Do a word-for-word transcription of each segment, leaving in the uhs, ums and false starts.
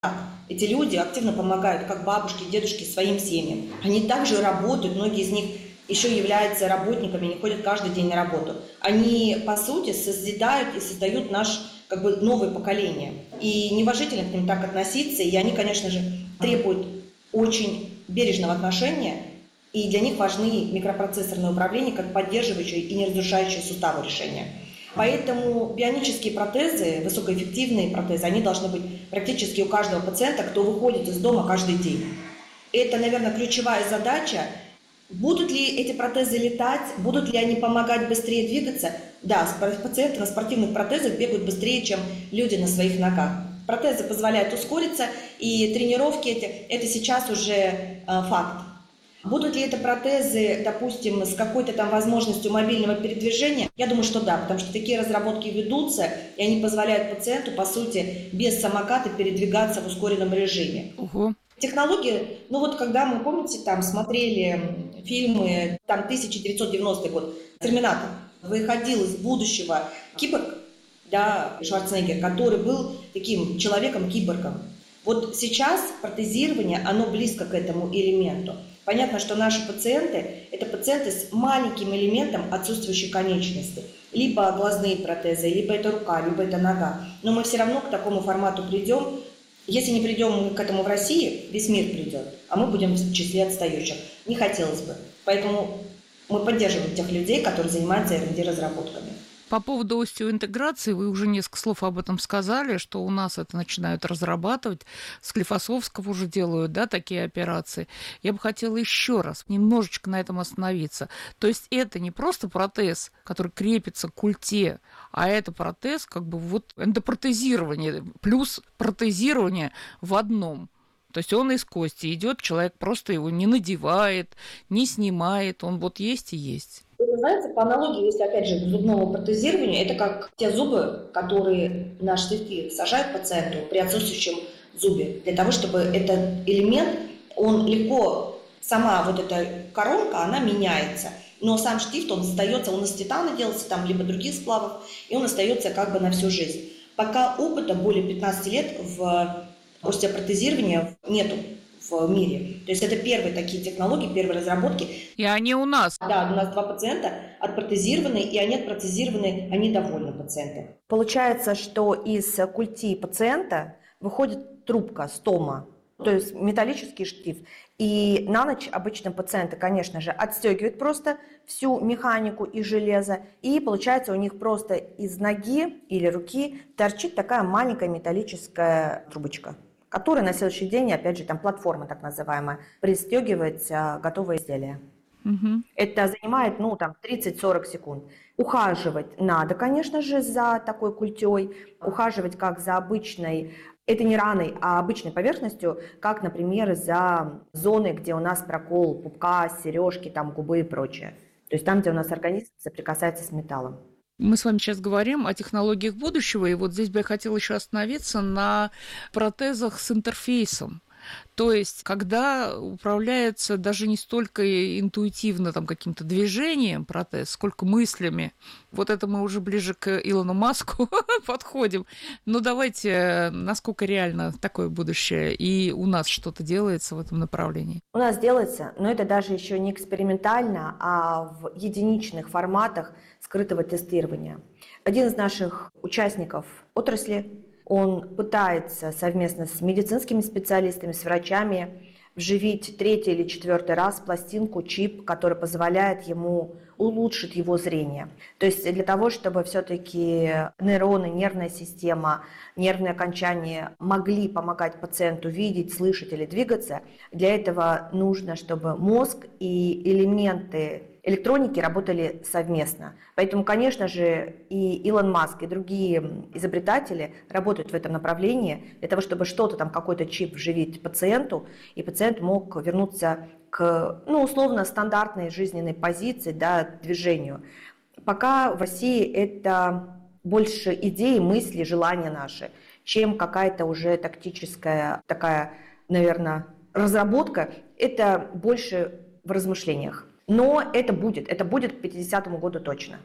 Эти люди активно помогают, как бабушки, дедушки, своим семьям. Они также работают, многие из них еще являются работниками, не ходят каждый день на работу. Они, по сути, созидают и создают наш как бы новое поколение. И неуважительно к ним так относиться, и они, конечно же, требуют очень бережного отношения, и для них важны микропроцессорные управления как поддерживающие и не разрушающие суставы решения. Поэтому бионические протезы, высокоэффективные протезы, они должны быть практически у каждого пациента, кто выходит из дома каждый день. Это, наверное, ключевая задача. Будут ли эти протезы летать, будут ли они помогать быстрее двигаться? Да, пациенты на спортивных протезах бегают быстрее, чем люди на своих ногах. Протезы позволяют ускориться, и тренировки эти, это сейчас уже э, факт. Будут ли это протезы, допустим, с какой-то там возможностью мобильного передвижения? Я думаю, что да, потому что такие разработки ведутся, и они позволяют пациенту, по сути, без самоката передвигаться в ускоренном режиме. Угу. Технологии, ну вот когда мы, помните, там смотрели фильмы, там тысяча девятьсот девяностый год, «Терминатор», выходил из будущего киборг, да, Шварценеггер, который был таким человеком-киборгом. Вот сейчас протезирование, оно близко к этому элементу. Понятно, что наши пациенты – это пациенты с маленьким элементом отсутствующей конечности. Либо глазные протезы, либо это рука, либо это нога. Но мы все равно к такому формату придем. Если не придем к этому в России, весь мир придет, а мы будем в числе отстающих. Не хотелось бы. Поэтому мы поддерживаем тех людей, которые занимаются эр энд ди-разработками. По поводу остеоинтеграции, вы уже несколько слов об этом сказали, что у нас это начинают разрабатывать, Склифосовского уже делают, да, такие операции. Я бы хотела еще раз немножечко на этом остановиться. То есть это не просто протез, который крепится к культе, а это протез, как бы вот эндопротезирование, плюс протезирование в одном. То есть он из кости идет, человек просто его не надевает, не снимает, он вот есть и есть. Вы знаете, по аналогии, если опять же к зубному протезированию, это как те зубы, которые наш штифты сажают пациенту при отсутствующем зубе, для того, чтобы этот элемент, он легко, сама вот эта коронка, она меняется, но сам штифт, он остается, он из титана делается, там, либо других сплавов, и он остается как бы на всю жизнь. Пока опыта более пятнадцати лет в остеопротезировании нету в мире. То есть это первые такие технологии, первые разработки. И они у нас. Да, у нас два пациента отпротезированы, и они отпротезированы, они довольны пациенты. Получается, что из культи пациента выходит трубка, стома, то есть металлический штифт. И на ночь обычно пациенты, конечно же, отстегивают просто всю механику и железо, и получается у них просто из ноги или руки торчит такая маленькая металлическая трубочка, которая на следующий день, опять же, там платформа так называемая, пристегивает готовое изделие. Угу. Это занимает, ну, там, тридцать-сорок секунд. Ухаживать надо, конечно же, за такой культей, ухаживать как за обычной, это не раной, а обычной поверхностью, как, например, за зоной, где у нас прокол пупка, сережки, там, губы и прочее. То есть там, где у нас организм соприкасается с металлом. Мы с вами сейчас говорим о технологиях будущего, и вот здесь бы я хотела еще остановиться на протезах с интерфейсом. То есть, когда управляется даже не столько интуитивно там, каким-то движением протез, сколько мыслями. Вот это мы уже ближе к Илону Маску подходим. Но давайте, насколько реально такое будущее, и у нас что-то делается в этом направлении? У нас делается, но это даже еще не экспериментально, а в единичных форматах скрытого тестирования. Один из наших участников отрасли, он пытается совместно с медицинскими специалистами, с врачами вживить третий или четвертый раз пластинку, чип, который позволяет ему улучшить его зрение. То есть для того, чтобы все-таки нейроны, нервная система, нервные окончания могли помогать пациенту видеть, слышать или двигаться, для этого нужно, чтобы мозг и элементы электроники работали совместно. Поэтому, конечно же, и Илон Маск, и другие изобретатели работают в этом направлении для того, чтобы что-то там, какой-то чип вживить пациенту, и пациент мог вернуться к, ну, условно, стандартной жизненной позиции, да, движению. Пока в России это больше идеи, мысли, желания наши, чем какая-то уже тактическая такая, наверное, разработка. Это больше в размышлениях. Но это будет, это будет к пятидесятому году точно.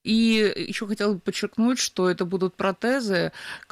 И еще хотела бы подчеркнуть, что это будут протезы,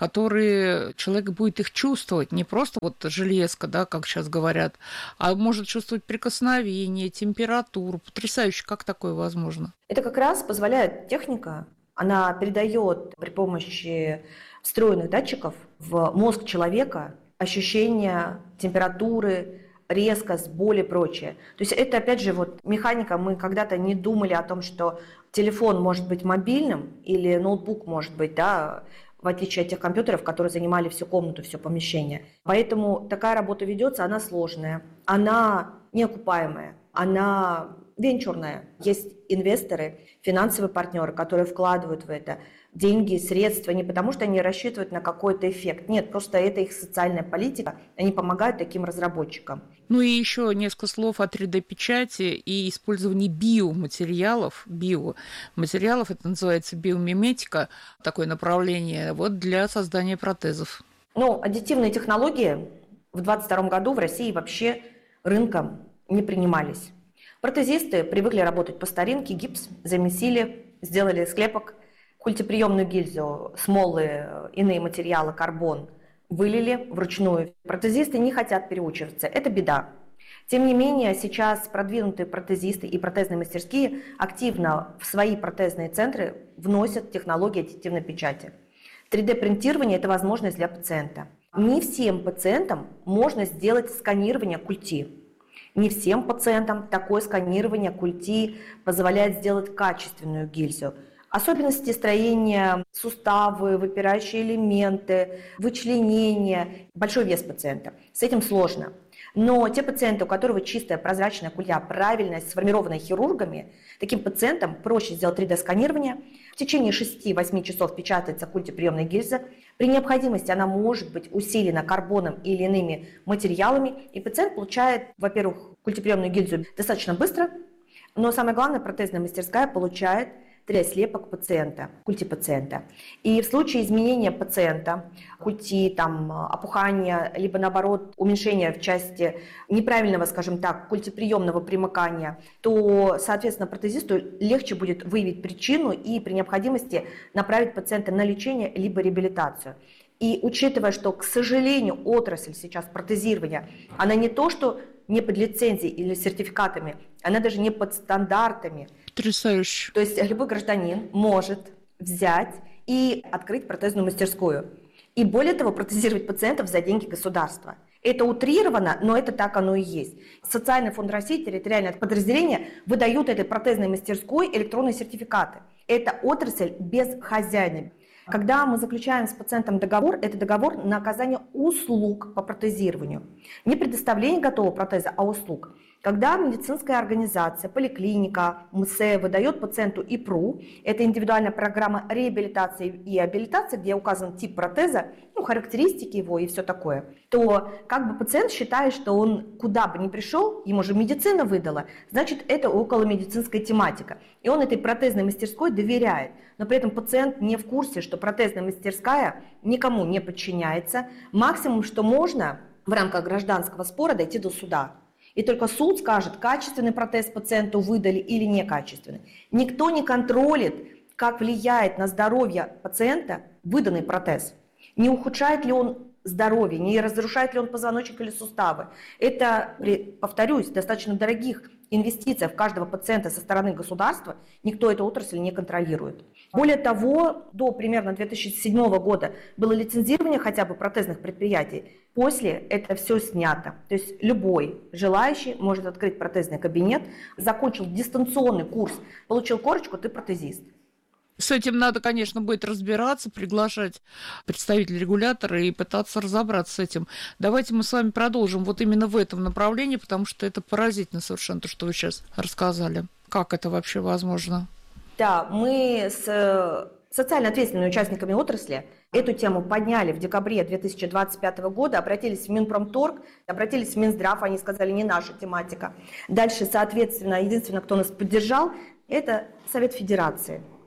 которые человек будет их чувствовать, не просто вот железка, да, как сейчас говорят, а может чувствовать прикосновение, температуру. Потрясающе, как такое возможно? Это как раз позволяет техника, она передает при помощи встроенных датчиков в мозг человека ощущение температуры, резкость, боль и прочее. То есть это, опять же, вот механика, мы когда-то не думали о том, что телефон может быть мобильным или ноутбук может быть, да, в отличие от тех компьютеров, которые занимали всю комнату, все помещение. Поэтому такая работа ведется, она сложная, она неокупаемая, она венчурная. Есть инвесторы, финансовые партнеры, которые вкладывают в это деньги, средства, не потому что они рассчитывают на какой-то эффект. Нет, просто это их социальная политика, они помогают таким разработчикам. Ну и еще несколько слов о три дэ-печати и использовании биоматериалов. Биоматериалов, это называется биомиметика, такое направление, вот для создания протезов. Ну, аддитивные технологии в двадцать втором году в России вообще рынком не принимались. Протезисты привыкли работать по старинке, гипс, замесили, сделали склепок, культиприемную гильзу, смолы, иные материалы, карбон вылили вручную. Протезисты не хотят переучиваться, это беда. Тем не менее, сейчас продвинутые протезисты и протезные мастерские активно в свои протезные центры вносят технологии аддитивной печати. три дэ-принтирование – это возможность для пациента. Не всем пациентам можно сделать сканирование культи. Не всем пациентам такое сканирование культи позволяет сделать качественную гильзу. Особенности строения, суставы, выпирающие элементы, вычленения, большой вес пациента. С этим сложно. Но те пациенты, у которых чистая прозрачная культя, правильно сформированная хирургами, таким пациентам проще сделать три дэ-сканирование. В течение шести-восьми часов печатается культиприемная гильза. При необходимости она может быть усилена карбоном или иными материалами. И пациент получает, во-первых, культиприемную гильзу достаточно быстро, но самое главное, протезная мастерская получает три дэ-слепок пациента, культи пациента. И в случае изменения пациента, культи, там, опухания, либо наоборот уменьшения в части неправильного, скажем так, культиприемного примыкания, то, соответственно, протезисту легче будет выявить причину и при необходимости направить пациента на лечение либо реабилитацию. И учитывая, что, к сожалению, отрасль сейчас протезирования, она не то, что не под лицензией или сертификатами, она даже не под стандартами. Потрясающе. То есть любой гражданин может взять и открыть протезную мастерскую. И более того, протезировать пациентов за деньги государства. Это утрировано, но это так оно и есть. Социальный фонд России, территориальное подразделение выдают этой протезной мастерской электронные сертификаты. Это отрасль без хозяина. Когда мы заключаем с пациентом договор, это договор на оказание услуг по протезированию. Не предоставление готового протеза, а услуг. Когда медицинская организация, поликлиника, МСЭ выдает пациенту ИПРУ, это индивидуальная программа реабилитации и абилитации, где указан тип протеза, ну, характеристики его и все такое, то как бы пациент считает, что он куда бы ни пришел, ему же медицина выдала, значит, это околомедицинская тематика. И он этой протезной мастерской доверяет. Но при этом пациент не в курсе, что протезная мастерская никому не подчиняется. Максимум, что можно в рамках гражданского спора, дойти до суда. И только суд скажет, качественный протез пациенту выдали или некачественный. Никто не контролит, как влияет на здоровье пациента выданный протез. Не ухудшает ли он здоровье, не разрушает ли он позвоночник или суставы. Это, повторюсь, достаточно дорогих инвестициях в каждого пациента со стороны государства. Никто эту отрасль не контролирует. Более того, до примерно две тысячи седьмого года было лицензирование хотя бы протезных предприятий. После это все снято. То есть любой желающий может открыть протезный кабинет, закончил дистанционный курс, получил корочку, ты протезист. С этим надо, конечно, будет разбираться, приглашать представителей регулятора и пытаться разобраться с этим. Давайте мы с вами продолжим вот именно в этом направлении, потому что это поразительно совершенно, то, что вы сейчас рассказали. Как это вообще возможно? Да, мы с социально ответственными участниками отрасли эту тему подняли в декабре две тысячи двадцать пятого года, обратились в Минпромторг, обратились в Минздрав, они сказали, не наша тематика. Дальше, соответственно, единственное, кто нас поддержал, это Совет Федерации.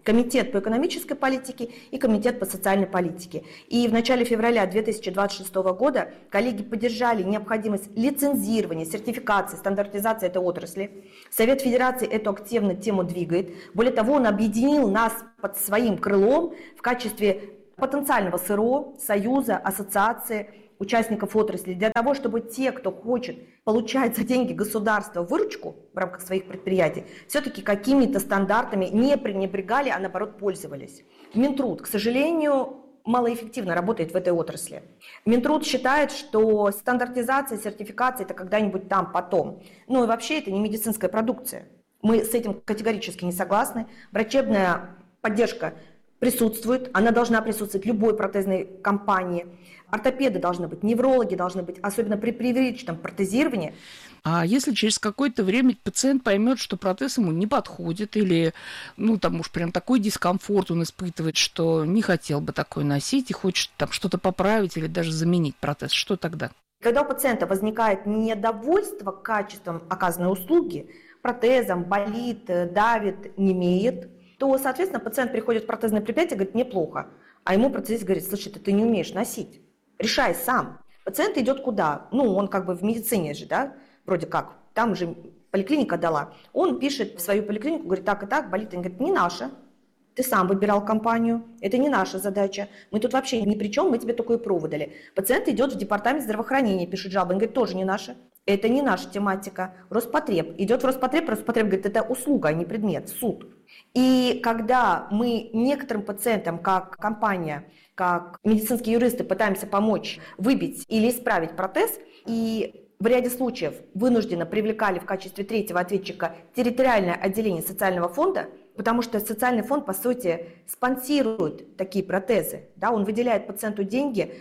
Комитет по экономической политике и Комитет по социальной политике. И в начале февраля две тысячи двадцать шестого года коллеги поддержали необходимость лицензирования, сертификации, стандартизации этой отрасли. Совет Федерации эту активно тему двигает. Более того, он объединил нас под своим крылом в качестве потенциального СРО, союза, ассоциации участников отрасли, для того, чтобы те, кто хочет получать за деньги государства выручку в рамках своих предприятий, все-таки какими-то стандартами не пренебрегали, а наоборот пользовались. Минтруд, к сожалению, малоэффективно работает в этой отрасли. Минтруд считает, что стандартизация, сертификация – это когда-нибудь там, потом. Ну и вообще это не медицинская продукция. Мы с этим категорически не согласны. Врачебная поддержка присутствует, она должна присутствовать в любой протезной компании. Ортопеды должны быть, неврологи должны быть, особенно при привычном протезировании. А если через какое-то время пациент поймет, что протез ему не подходит, или, ну, там уж прям такой дискомфорт он испытывает, что не хотел бы такой носить и хочет там что-то поправить или даже заменить протез, что тогда? Когда у пациента возникает недовольство качеством оказанной услуги, протезом, болит, давит, немеет, то, соответственно, пациент приходит в протезное предприятие и говорит: мне плохо. А ему протезист говорит: слушай, ты не умеешь носить, решай сам. Пациент идет куда? Ну, он как бы в медицине же, да, вроде как, там же поликлиника дала. Он пишет в свою поликлинику, говорит: так и так, болит. Он говорит: не наша, ты сам выбирал компанию, это не наша задача, мы тут вообще ни при чем, мы тебе только ИПРО выдали. Пациент идет в департамент здравоохранения, пишет жалобу, он говорит: тоже не наша. Это не наша тематика. Роспотреб. Идет в Роспотреб, Роспотреб говорит: это услуга, а не предмет, суд. И когда мы некоторым пациентам, как компания, как медицинские юристы, пытаемся помочь выбить или исправить протез, и в ряде случаев вынужденно привлекали в качестве третьего ответчика территориальное отделение социального фонда, потому что социальный фонд, по сути, спонсирует такие протезы. Да, он выделяет пациенту деньги,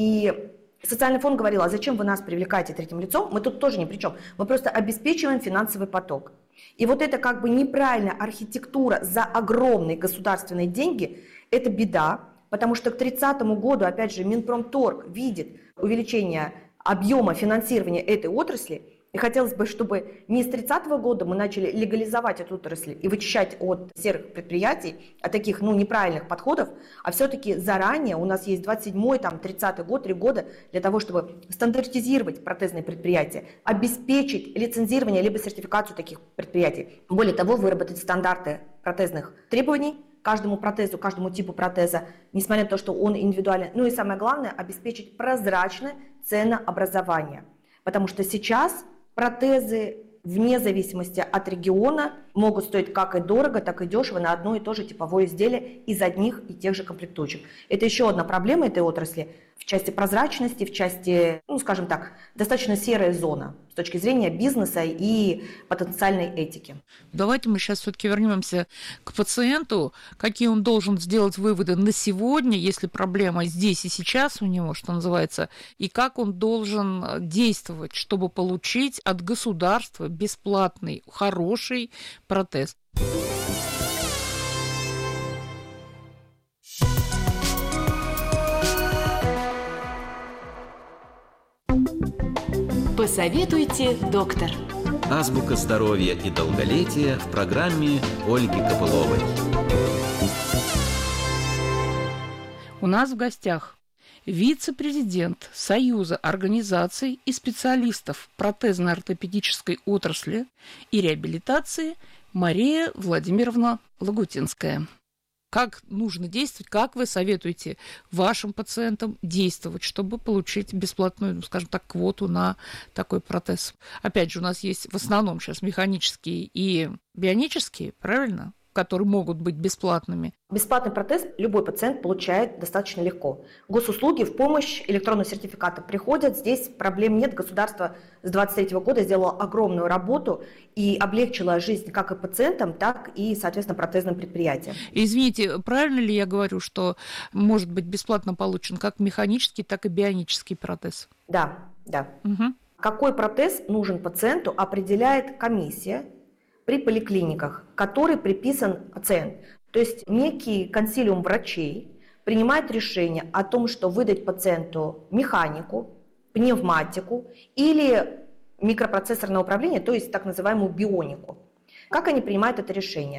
и социальный фонд говорил: а зачем вы нас привлекаете третьим лицом? Мы тут тоже ни при чем. Мы просто обеспечиваем финансовый поток. И вот это как бы неправильная архитектура за огромные государственные деньги – это беда, потому что к тридцатому году, опять же, Минпромторг видит увеличение объема финансирования этой отрасли. И хотелось бы, чтобы не с тридцатого года мы начали легализовать эту отрасль и вычищать от серых предприятий, от таких, ну, неправильных подходов, а все-таки заранее, у нас есть двадцать седьмой, там, тридцатый год, три года для того, чтобы стандартизировать протезные предприятия, обеспечить лицензирование либо сертификацию таких предприятий. Более того, выработать стандарты протезных требований каждому протезу, каждому типу протеза, несмотря на то, что он индивидуален. Ну и самое главное, обеспечить прозрачное ценообразование. Потому что сейчас протезы, вне зависимости от региона, могут стоить как и дорого, так и дешево на одно и то же типовое изделие из одних и тех же комплектующих. Это еще одна проблема этой отрасли в части прозрачности, в части, ну, скажем так, достаточно серая зона с точки зрения бизнеса и потенциальной этики. Давайте мы сейчас все-таки вернемся к пациенту. Какие он должен сделать выводы на сегодня, если проблема здесь и сейчас у него, что называется, и как он должен действовать, чтобы получить от государства бесплатный, хороший протез. Посоветуйте, доктор. Азбука здоровья и долголетия в программе Ольги Копыловой. У нас в гостях вице-президент Союза организаций и специалистов протезно-ортопедической отрасли и реабилитации Мария Владимировна Лагутинская. Как нужно действовать, как вы советуете вашим пациентам действовать, чтобы получить бесплатную, скажем так, квоту на такой протез? Опять же, у нас есть в основном сейчас механические и бионические, правильно? Которые могут быть бесплатными. Бесплатный протез любой пациент получает достаточно легко. Госуслуги в помощь электронного сертификата приходят. Здесь проблем нет. Государство с двадцать третьего года сделало огромную работу и облегчило жизнь как и пациентам, так и, соответственно, протезным предприятиям. Извините, правильно ли я говорю, что может быть бесплатно получен как механический, так и бионический протез? Да, да. Угу. Какой протез нужен пациенту, определяет комиссия при поликлиниках, к которой приписан пациент. То есть некий консилиум врачей принимает решение о том, что выдать пациенту механику, пневматику или микропроцессорное управление, то есть так называемую бионику. Как они принимают это решение?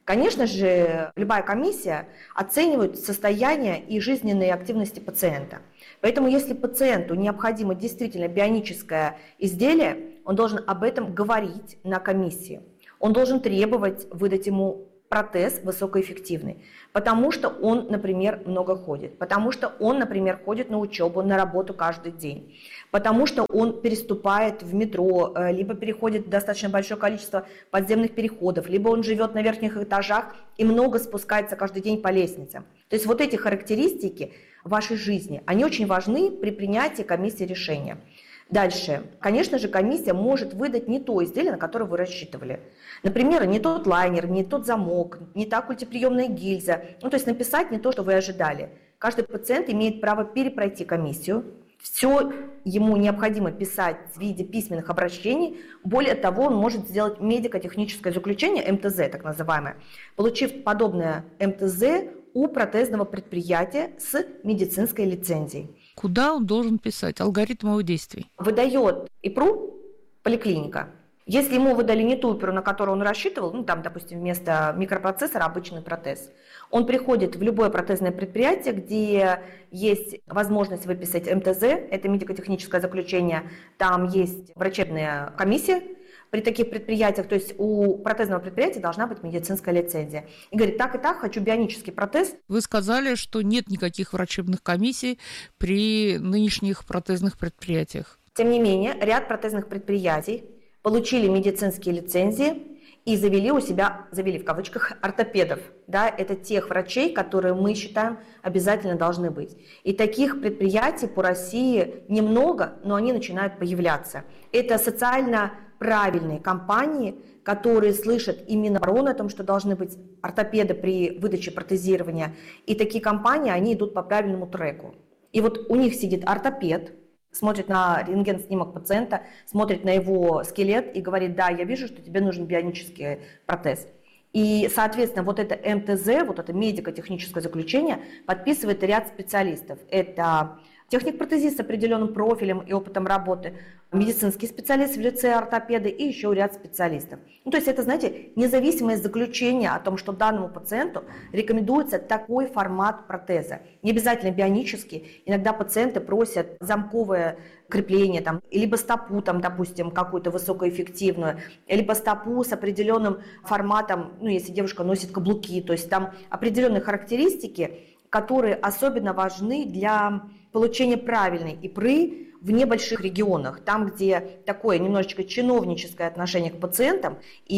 Конечно же, любая комиссия оценивает состояние и жизненные активности пациента. Поэтому если пациенту необходимо действительно бионическое изделие, он должен об этом говорить на комиссии. Он должен требовать выдать ему протез высокоэффективный, потому что он, например, много ходит, потому что он, например, ходит на учебу, на работу каждый день, потому что он переступает в метро, либо переходит достаточно большое количество подземных переходов, либо он живет на верхних этажах и много спускается каждый день по лестницам. То есть вот эти характеристики вашей жизни, они очень важны при принятии комиссии решения. Дальше, конечно же, комиссия может выдать не то изделие, на которое вы рассчитывали. Например, не тот лайнер, не тот замок, не та культиприемная гильза. Ну, то есть написать не то, что вы ожидали. Каждый пациент имеет право перепройти комиссию. Все ему необходимо писать в виде письменных обращений. Более того, он может сделать медико-техническое заключение, эм тэ зэ так называемое, получив подобное эм тэ зэ у протезного предприятия с медицинской лицензией. Куда он должен писать? Алгоритм его действий. Выдает ИПРУ поликлиника. Если ему выдали не ту ИПРУ, на которую он рассчитывал, ну там, допустим, вместо микропроцессора обычный протез, он приходит в любое протезное предприятие, где есть возможность выписать эм тэ зэ, это медико-техническое заключение, там есть врачебная комиссия. При таких предприятиях, то есть у протезного предприятия должна быть медицинская лицензия. И говорит, так и так, хочу бионический протез. Вы сказали, что нет никаких врачебных комиссий при нынешних протезных предприятиях. Тем не менее, ряд протезных предприятий получили медицинские лицензии и завели у себя, завели в кавычках, ортопедов. Да, это тех врачей, которые мы считаем обязательно должны быть. И таких предприятий по России немного, но они начинают появляться. Это социально правильные компании, которые слышат именно оборону о том, что должны быть ортопеды при выдаче протезирования. И такие компании, они идут по правильному треку. И вот у них сидит ортопед, смотрит на рентген-снимок пациента, смотрит на его скелет и говорит, да, я вижу, что тебе нужен бионический протез. И, соответственно, вот это эм тэ зэ, вот это медико-техническое заключение подписывает ряд специалистов. Это техник-протезист с определенным профилем и опытом работы, медицинский специалист в лице ортопеда и еще ряд специалистов. Ну, то есть это, знаете, независимое заключение о том, что данному пациенту рекомендуется такой формат протеза. Не обязательно бионический. Иногда пациенты просят замковое крепление, там, либо стопу, там, допустим, какую-то высокоэффективную, либо стопу с определенным форматом, ну, если девушка носит каблуки, то есть там определенные характеристики, которые особенно важны для получения правильной ИПРы в небольших регионах, там, где такое немножечко чиновническое отношение к пациентам,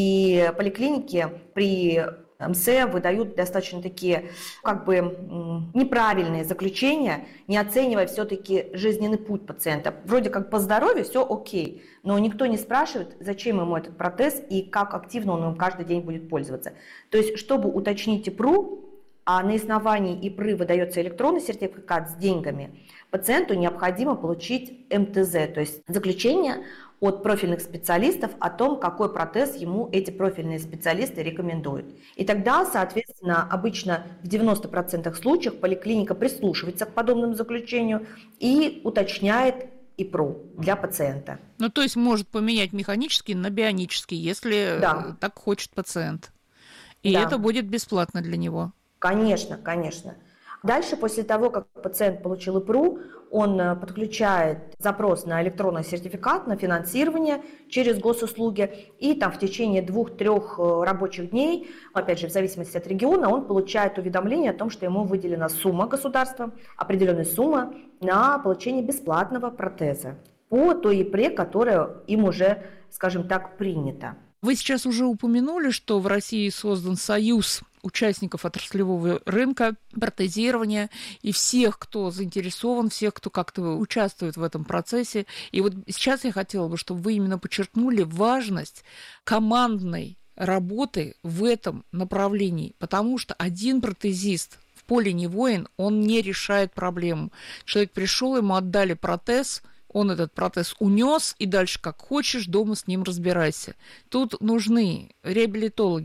и поликлиники при эм эс выдают достаточно такие как бы неправильные заключения, не оценивая все-таки жизненный путь пациента. Вроде как по здоровью все окей, но никто не спрашивает, зачем ему этот протез и как активно он им каждый день будет пользоваться. То есть, чтобы уточнить ИПРУ, а на основании ИПРы выдается электронный сертификат с деньгами, пациенту необходимо получить эм тэ зэ, то есть заключение от профильных специалистов о том, какой протез ему эти профильные специалисты рекомендуют. И тогда, соответственно, обычно в девяноста процентах случаев поликлиника прислушивается к подобному заключению и уточняет ИПРУ для пациента. Ну, то есть может поменять механический на бионический, если да. так хочет пациент. И да. это будет бесплатно для него. Конечно, конечно. Дальше, после того, как пациент получил ИПРУ, он подключает запрос на электронный сертификат, на финансирование через госуслуги, и там в течение двух-трех рабочих дней, опять же, в зависимости от региона, он получает уведомление о том, что ему выделена сумма государством, определенная сумма на получение бесплатного протеза по той ИПРе, которая им уже, скажем так, принята. Вы сейчас уже упомянули, что в России создан союз участников отраслевого рынка протезирования и всех, кто заинтересован, всех, кто как-то участвует в этом процессе. И вот сейчас я хотела бы, чтобы вы именно подчеркнули важность командной работы в этом направлении, потому что один протезист в поле не воин, он не решает проблему. Человек пришел, ему отдали протез, он этот протез унес, и дальше как хочешь, дома с ним разбирайся. Тут нужны реабилитологи,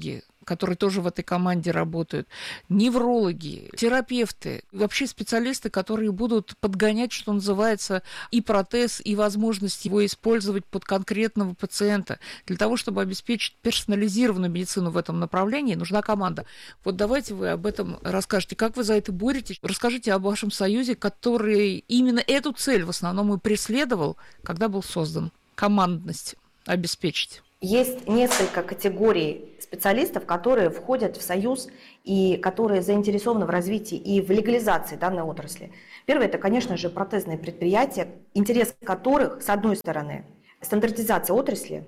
которые тоже в этой команде работают, неврологи, терапевты, вообще специалисты, которые будут подгонять, что называется, и протез, и возможность его использовать под конкретного пациента. Для того, чтобы обеспечить персонализированную медицину в этом направлении, нужна команда. Вот давайте вы об этом расскажете. Как вы за это боретесь? Расскажите о вашем союзе, который именно эту цель в основном и преследовал, когда был создан. Командность обеспечить. Есть несколько категорий специалистов, которые входят в союз и которые заинтересованы в развитии и в легализации данной отрасли. Первое – это, конечно же, протезные предприятия, интерес которых, с одной стороны, стандартизация отрасли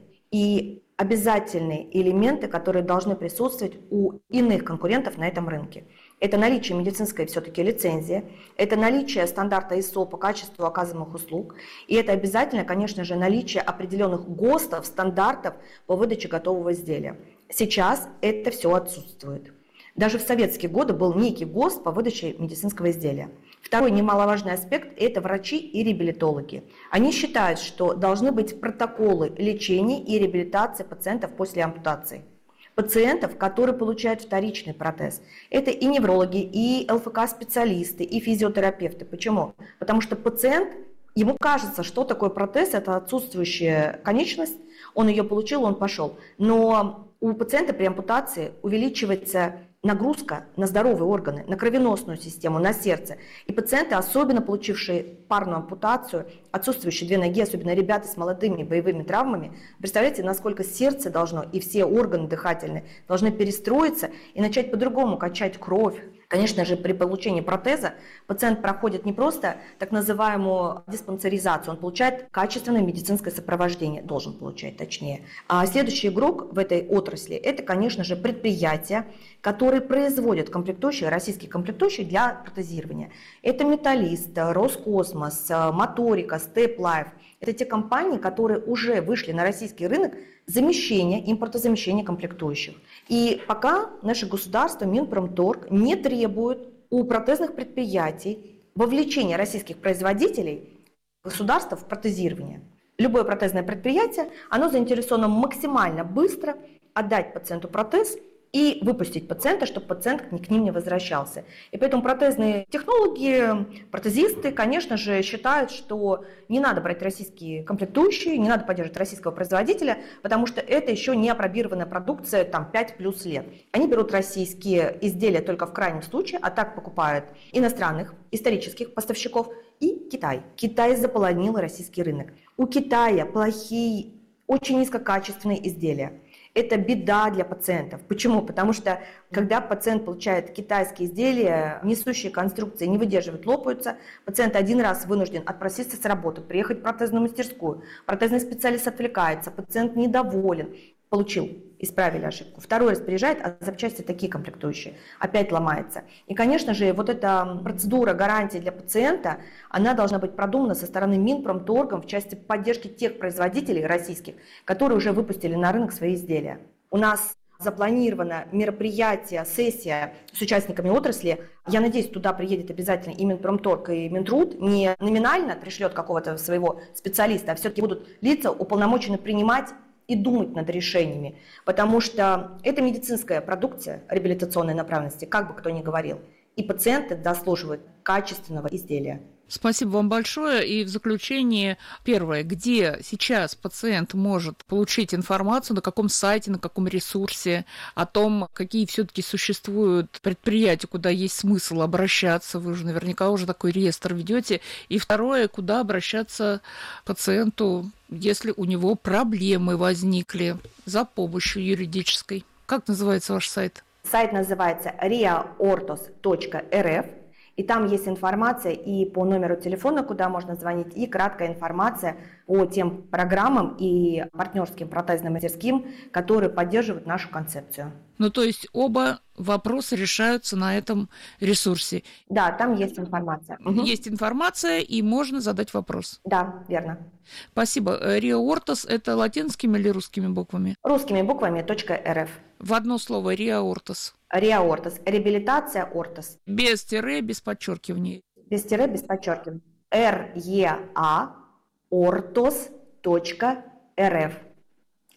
и обязательные элементы, которые должны присутствовать у иных конкурентов на этом рынке. Это наличие медицинской все-таки лицензии, это наличие стандарта ай эс о по качеству оказываемых услуг, и это обязательно, конечно же, наличие определенных ГОСТов, стандартов по выдаче готового изделия. Сейчас это все отсутствует. Даже в советские годы был некий ГОСТ по выдаче медицинского изделия. Второй немаловажный аспект – это врачи и реабилитологи. Они считают, что должны быть протоколы лечения и реабилитации пациентов после ампутации. Пациентов, которые получают вторичный протез. Это и неврологи, и эл эф ка-специалисты, и физиотерапевты. Почему? Потому что пациент, ему кажется, что такое протез – это отсутствующая конечность, он ее получил, он пошел. Но у пациента при ампутации увеличивается нагрузка на здоровые органы, на кровеносную систему, на сердце. И пациенты, особенно получившие парную ампутацию, отсутствующие две ноги, особенно ребята с молодыми боевыми травмами, представляете, насколько сердце должно и все органы дыхательные должны перестроиться и начать по-другому качать кровь. Конечно же, при получении протеза пациент проходит не просто так называемую диспансеризацию, он получает качественное медицинское сопровождение, должен получать точнее. А следующий игрок в этой отрасли – это, конечно же, предприятия, которые производят комплектующие, российские комплектующие для протезирования. Это Металлист, Роскосмос, Моторика, Степлайф. Это те компании, которые уже вышли на российский рынок замещения, импортозамещения комплектующих. И пока наше государство, Минпромторг, не требует у протезных предприятий вовлечения российских производителей государства в протезирование. Любое протезное предприятие, оно заинтересовано максимально быстро отдать пациенту протез и выпустить пациента, чтобы пациент к ним не возвращался. И поэтому протезные технологи, протезисты, конечно же, считают, что не надо брать российские комплектующие, не надо поддерживать российского производителя, потому что это еще не апробированная продукция, там, пять плюс лет. Они берут российские изделия только в крайнем случае, а так покупают иностранных исторических поставщиков и Китай. Китай заполонил российский рынок. У Китая плохие, очень низкокачественные изделия. Это беда для пациентов. Почему? Потому что когда пациент получает китайские изделия, несущие конструкции не выдерживают, лопаются, пациент один раз вынужден отпроситься с работы, приехать в протезную мастерскую, протезный специалист отвлекается, пациент недоволен. Получил, исправили ошибку. Второй раз приезжает, а запчасти такие комплектующие, опять ломается. И, конечно же, вот эта процедура гарантии для пациента, она должна быть продумана со стороны Минпромторгом в части поддержки тех производителей российских, которые уже выпустили на рынок свои изделия. У нас запланировано мероприятие, сессия с участниками отрасли. Я надеюсь, туда приедет обязательно и Минпромторг, и Минтруд. Не номинально пришлет какого-то своего специалиста, а все-таки будут лица уполномочены принимать и думать над решениями, потому что это медицинская продукция реабилитационной направленности, как бы кто ни говорил, и пациенты заслуживают качественного изделия. Спасибо вам большое. И в заключение, первое, где сейчас пациент может получить информацию, на каком сайте, на каком ресурсе, о том, какие все-таки существуют предприятия, куда есть смысл обращаться, вы же наверняка уже такой реестр ведете. И второе, куда обращаться пациенту, если у него проблемы возникли, за помощью юридической. Как называется ваш сайт? Сайт называется риа ортос точка эр эф. И там есть информация и по номеру телефона, куда можно звонить, и краткая информация по тем программам и партнерским протезным мастерским, которые поддерживают нашу концепцию. Ну, то есть оба вопросы решаются на этом ресурсе. Да, там есть информация. Есть информация, и можно задать вопрос. Да, верно. Спасибо. риа ортос – это латинскими или русскими буквами? Русскими буквами .рф. В одно слово риа ортос. риа ортос. Реабилитация ортос. Без тире, без подчеркиваний. Без тире, без подчеркиваний. эр е а ортос точка эр эф.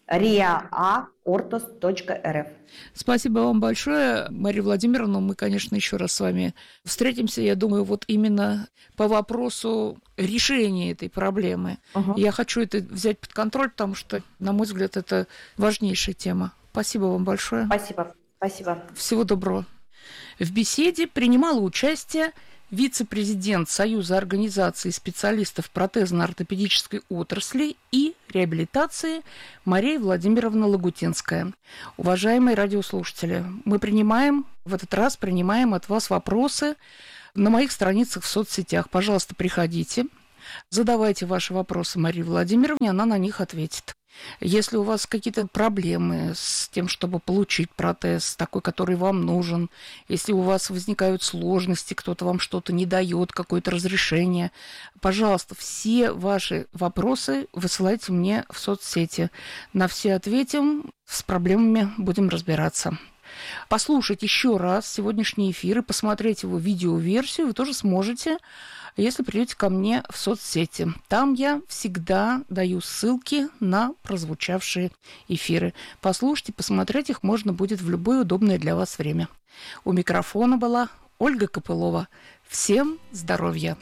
риааортос точка эр эф. Спасибо вам большое, Мария Владимировна. Мы, конечно, еще раз с вами встретимся, я думаю, вот именно по вопросу решения этой проблемы. Угу. Я хочу это взять под контроль, потому что, на мой взгляд, это важнейшая тема. Спасибо вам большое. Спасибо. Спасибо. Всего доброго. В беседе принимала участие вице-президент Союза организаций специалистов протезно-ортопедической отрасли и реабилитации Мария Владимировна Лагутинская. Уважаемые радиослушатели, мы принимаем, в этот раз принимаем от вас вопросы на моих страницах в соцсетях. Пожалуйста, приходите, задавайте ваши вопросы Марии Владимировне, она на них ответит. Если у вас какие-то проблемы с тем, чтобы получить протез, такой, который вам нужен, если у вас возникают сложности, кто-то вам что-то не дает, какое-то разрешение, пожалуйста, все ваши вопросы высылайте мне в соцсети. На все ответим, с проблемами будем разбираться. Послушать еще раз сегодняшний эфир и посмотреть его видеоверсию вы тоже сможете, если придете ко мне в соцсети. Там я всегда даю ссылки на прозвучавшие эфиры. Послушать и посмотреть их можно будет в любое удобное для вас время. У микрофона была Ольга Копылова. Всем здоровья!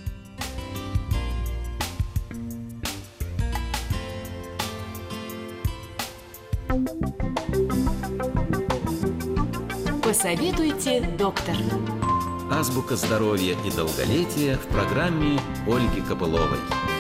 Посоветуйте, доктор. Азбука здоровья и долголетия в программе Ольги Копыловой.